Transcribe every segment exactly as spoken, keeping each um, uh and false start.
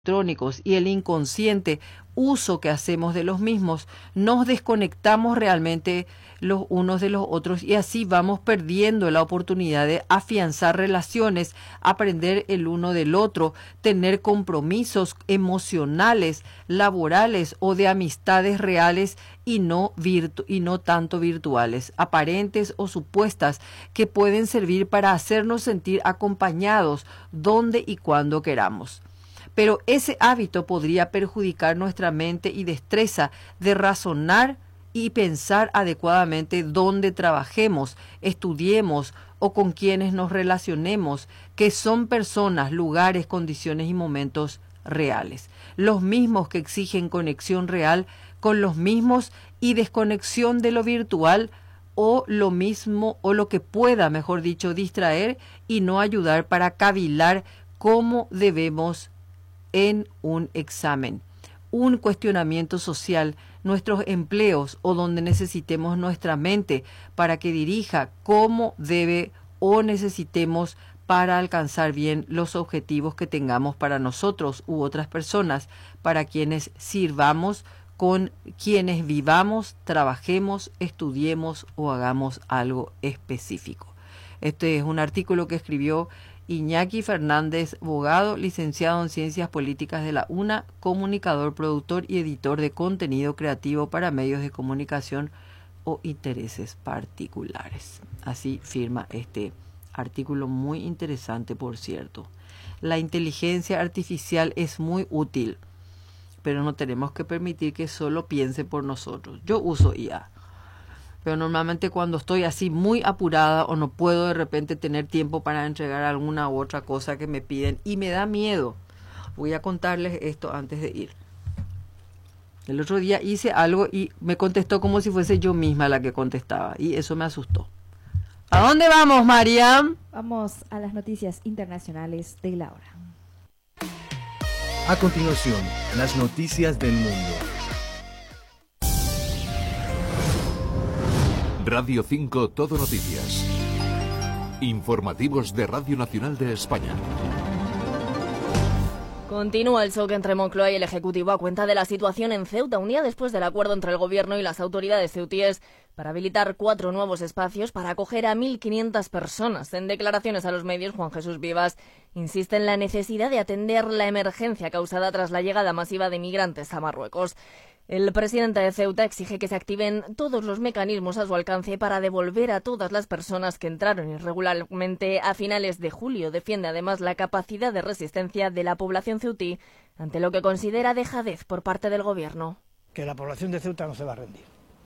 electrónicos y el inconsciente uso que hacemos de los mismos, nos desconectamos realmente los unos de los otros y así vamos perdiendo la oportunidad de afianzar relaciones, aprender el uno del otro, tener compromisos emocionales, laborales o de amistades reales y no virtu- y no tanto virtuales, aparentes o supuestas, que pueden servir para hacernos sentir acompañados donde y cuando queramos. Pero ese hábito podría perjudicar nuestra mente y destreza de razonar y pensar adecuadamente dónde trabajemos, estudiemos o con quienes nos relacionemos, que son personas, lugares, condiciones y momentos reales. Los mismos que exigen conexión real con los mismos y desconexión de lo virtual o lo mismo o lo que pueda, mejor dicho, distraer y no ayudar para cavilar cómo debemos en un examen, un cuestionamiento social, nuestros empleos o donde necesitemos nuestra mente para que dirija cómo debe o necesitemos para alcanzar bien los objetivos que tengamos para nosotros u otras personas, para quienes sirvamos, con quienes vivamos, trabajemos, estudiemos o hagamos algo específico. Este es un artículo que escribió Iñaki Fernández Bogado, licenciado en Ciencias Políticas de la UNA, comunicador, productor y editor de contenido creativo para medios de comunicación o intereses particulares. Así firma este artículo muy interesante, por cierto. La inteligencia artificial es muy útil, pero no tenemos que permitir que solo piense por nosotros. Yo uso I A. Pero normalmente cuando estoy así muy apurada o no puedo de repente tener tiempo para entregar alguna u otra cosa que me piden y me da miedo. Voy a contarles esto antes de ir. El otro día hice algo y me contestó como si fuese yo misma la que contestaba y eso me asustó. ¿A dónde vamos, Mariam? Vamos a las noticias internacionales de la hora. A continuación, las noticias del mundo. Radio cinco Todo Noticias. Informativos de Radio Nacional de España. Continúa el choque entre Moncloa y el Ejecutivo a cuenta de la situación en Ceuta, un día después del acuerdo entre el Gobierno y las autoridades ceutíes para habilitar cuatro nuevos espacios para acoger a mil quinientas personas. En declaraciones a los medios, Juan Jesús Vivas insiste en la necesidad de atender la emergencia causada tras la llegada masiva de migrantes a Marruecos. El presidente de Ceuta exige que se activen todos los mecanismos a su alcance para devolver a todas las personas que entraron irregularmente a finales de julio. Defiende además la capacidad de resistencia de la población ceutí ante lo que considera dejadez por parte del Gobierno. Que la población de Ceuta no se va a rendir.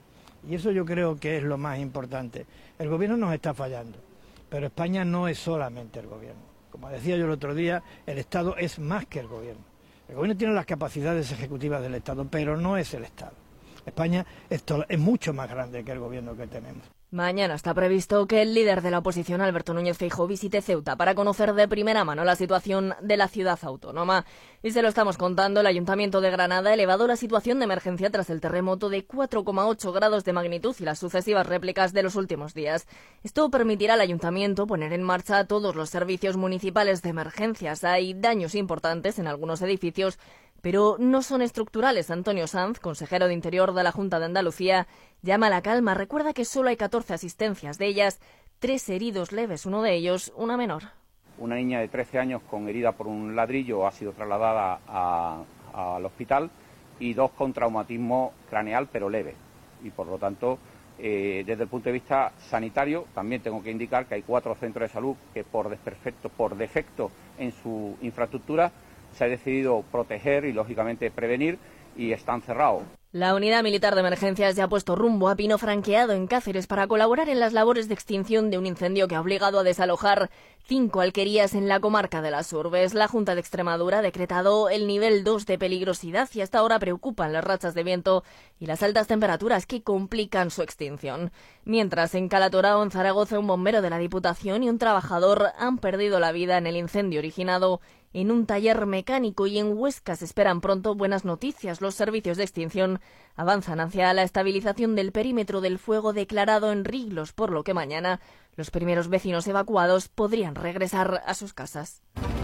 Y eso yo creo que es lo más importante. El Gobierno nos está fallando, pero España no es solamente el Gobierno. Como decía yo el otro día, el Estado es más que el Gobierno. El Gobierno tiene las capacidades ejecutivas del Estado, pero no es el Estado. España es, es mucho más grande que el Gobierno que tenemos. Mañana está previsto que el líder de la oposición, Alberto Núñez Feijóo, visite Ceuta para conocer de primera mano la situación de la ciudad autónoma. Y se lo estamos contando, el Ayuntamiento de Granada ha elevado la situación de emergencia tras el terremoto de cuatro coma ocho grados de magnitud y las sucesivas réplicas de los últimos días. Esto permitirá al Ayuntamiento poner en marcha todos los servicios municipales de emergencias. Hay daños importantes en algunos edificios, pero no son estructurales. Antonio Sanz, consejero de Interior de la Junta de Andalucía, llama a la calma. Recuerda que solo hay catorce asistencias, de ellas tres heridos leves, uno de ellos una menor. Una niña de trece años con herida por un ladrillo ha sido trasladada a, a, al hospital y dos con traumatismo craneal pero leve. Y por lo tanto, eh, desde el punto de vista sanitario, también tengo que indicar que hay cuatro centros de salud que por desperfecto, por defecto en su infraestructura, se ha decidido proteger y, lógicamente, prevenir y están cerrados. La Unidad Militar de Emergencias ya ha puesto rumbo a Pino Franqueado, en Cáceres, para colaborar en las labores de extinción de un incendio que ha obligado a desalojar cinco alquerías en la comarca de las Urbes. La Junta de Extremadura ha decretado el nivel dos de peligrosidad y hasta ahora preocupan las rachas de viento y las altas temperaturas que complican su extinción. Mientras, en Calatorao, en Zaragoza, un bombero de la Diputación y un trabajador han perdido la vida en el incendio originado en un taller mecánico, y en Huesca se esperan pronto buenas noticias. Los servicios de extinción avanzan hacia la estabilización del perímetro del fuego declarado en Riglos, por lo que mañana los primeros vecinos evacuados podrían regresar a sus casas.